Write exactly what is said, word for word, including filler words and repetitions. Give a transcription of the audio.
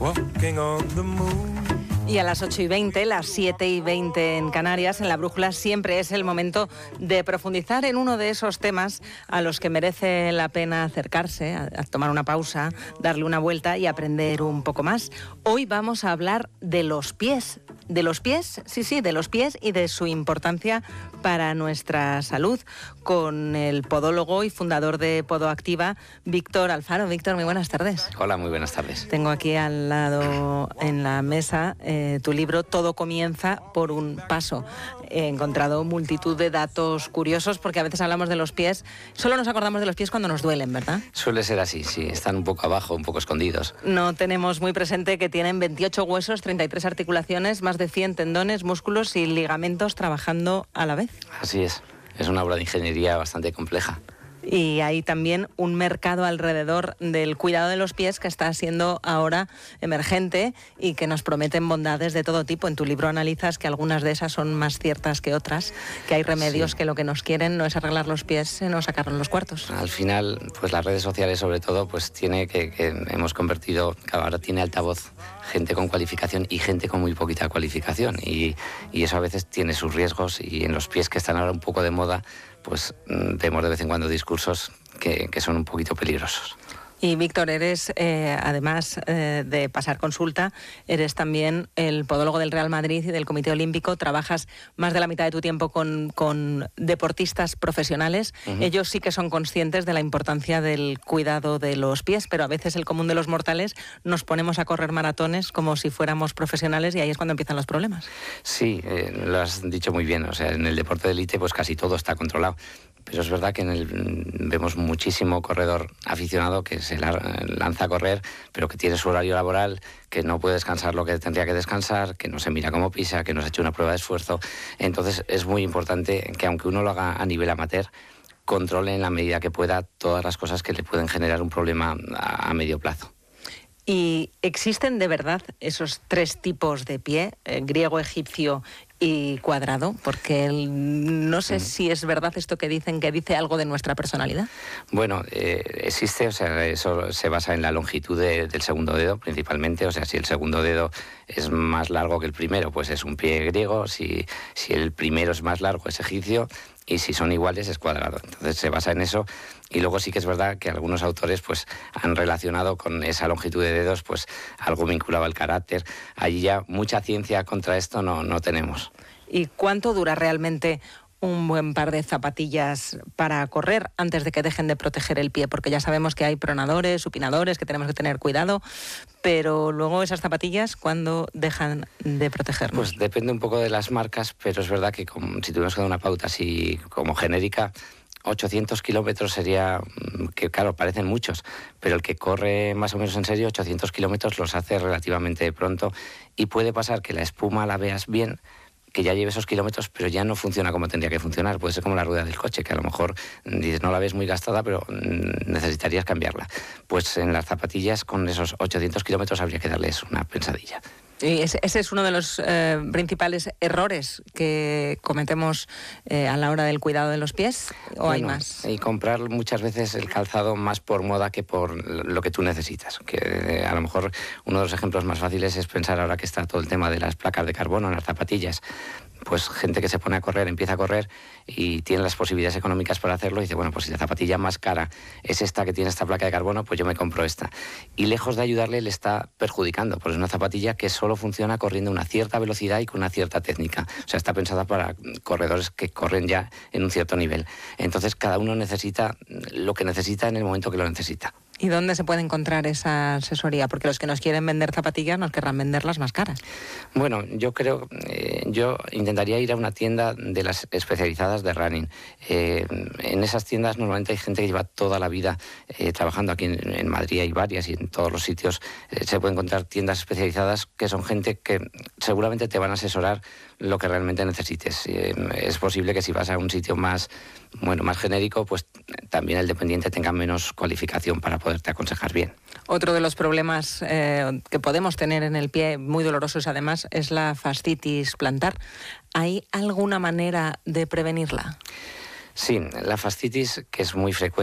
walking on the moon. Y a las ocho y veinte, las siete y veinte en Canarias, en La Brújula, siempre es el momento de profundizar en uno de esos temas a los que merece la pena acercarse, a, a tomar una pausa, darle una vuelta y aprender un poco más. Hoy vamos a hablar de los pies. De los pies, sí, sí, de los pies y de su importancia para nuestra salud, con el podólogo y fundador de Podoactiva, Víctor Alfaro. Víctor, muy buenas tardes. Hola, muy buenas tardes. Tengo aquí al lado en la mesa eh, tu libro Todo comienza por un paso. He encontrado multitud de datos curiosos porque a veces hablamos de los pies, solo nos acordamos de los pies cuando nos duelen, ¿verdad? Suele ser así, sí, están un poco abajo, un poco escondidos. No tenemos muy presente que tienen veintiocho huesos, treinta y tres articulaciones, más de cien tendones, músculos y ligamentos trabajando a la vez. Así es, es una obra de ingeniería bastante compleja. Y hay también un mercado alrededor del cuidado de los pies que está siendo ahora emergente y que nos prometen bondades de todo tipo. En tu libro analizas que algunas de esas son más ciertas que otras, que hay remedios sí. que lo que nos quieren no es arreglar los pies, sino sacarnos los cuartos. Al final, pues las redes sociales sobre todo, pues tiene que, que hemos convertido, que ahora tiene altavoz gente con cualificación y gente con muy poquita cualificación. Y, y eso a veces tiene sus riesgos, y en los pies que están ahora un poco de moda, pues vemos de vez en cuando discursos que, que son un poquito peligrosos. Y Víctor, eres, eh, además eh, de pasar consulta, eres también el podólogo del Real Madrid y del Comité Olímpico. Trabajas más de la mitad de tu tiempo con, con deportistas profesionales. Uh-huh. Ellos sí que son conscientes de la importancia del cuidado de los pies, pero a veces el común de los mortales nos ponemos a correr maratones como si fuéramos profesionales y ahí es cuando empiezan los problemas. Sí, eh, lo has dicho muy bien. O sea, en el deporte de élite pues casi todo está controlado. Pero es verdad que en el, vemos muchísimo corredor aficionado que se la, lanza a correr, pero que tiene su horario laboral, que no puede descansar lo que tendría que descansar, que no se mira cómo pisa, que no se ha hecho una prueba de esfuerzo. Entonces es muy importante que, aunque uno lo haga a nivel amateur, controle en la medida que pueda todas las cosas que le pueden generar un problema a, a medio plazo. ¿Y existen de verdad esos tres tipos de pie, eh, griego, egipcio y cuadrado? Porque el, no sé mm. si es verdad esto que dicen, que dice algo de nuestra personalidad. Bueno, eh, existe, o sea, eso se basa en la longitud de, del segundo dedo principalmente. O sea, si el segundo dedo es más largo que el primero, pues es un pie griego. Si, si el primero es más largo, es egipcio. Y si son iguales, es cuadrado. Entonces se basa en eso. Y luego sí que es verdad que algunos autores pues han relacionado con esa longitud de dedos pues algo vinculado al carácter. Allí ya mucha ciencia contra esto no, no tenemos. ¿Y cuánto dura realmente un buen par de zapatillas para correr antes de que dejen de proteger el pie? Porque ya sabemos que hay pronadores, supinadores, que tenemos que tener cuidado, pero luego esas zapatillas, ¿cuándo dejan de protegernos? Pues depende un poco de las marcas, pero es verdad que como, si tuviéramos que dar una pauta así como genérica, ochocientos kilómetros sería, que claro, parecen muchos, pero el que corre más o menos en serio, ochocientos kilómetros los hace relativamente pronto, y puede pasar que la espuma la veas bien, que ya lleve esos kilómetros, pero ya no funciona como tendría que funcionar. Puede ser como la rueda del coche, que a lo mejor dices, no la ves muy gastada, pero necesitarías cambiarla. Pues en las zapatillas, con esos ochocientos kilómetros, habría que darles una pensadilla. Y ese, ese es uno de los eh, principales errores que cometemos eh, a la hora del cuidado de los pies, ¿o bueno, hay más? Y comprar muchas veces el calzado más por moda que por lo que tú necesitas. Que eh, a lo mejor uno de los ejemplos más fáciles es pensar ahora que está todo el tema de las placas de carbono en las zapatillas. Pues gente que se pone a correr, empieza a correr y tiene las posibilidades económicas para hacerlo y dice, bueno, pues si la zapatilla más cara es esta que tiene esta placa de carbono, pues yo me compro esta. Y lejos de ayudarle, le está perjudicando, porque es una zapatilla que solo funciona corriendo a una cierta velocidad y con una cierta técnica. O sea, está pensada para corredores que corren ya en un cierto nivel. Entonces, cada uno necesita lo que necesita en el momento que lo necesita. ¿Y dónde se puede encontrar esa asesoría? Porque los que nos quieren vender zapatillas nos querrán venderlas más caras. Bueno, yo creo, eh, yo intentaría ir a una tienda de las especializadas de running. Eh, en esas tiendas normalmente hay gente que lleva toda la vida eh, trabajando. Aquí en, en Madrid hay varias y en todos los sitios eh, se pueden encontrar tiendas especializadas que son gente que seguramente te van a asesorar lo que realmente necesites. Eh, es posible que si vas a un sitio más, bueno, más genérico, pues también el dependiente tenga menos cualificación para poderte aconsejar bien. Otro de los problemas eh, que podemos tener en el pie, muy dolorosos además, es la fascitis plantar. ¿Hay alguna manera de prevenirla? Sí, la fascitis, que es muy frecuente,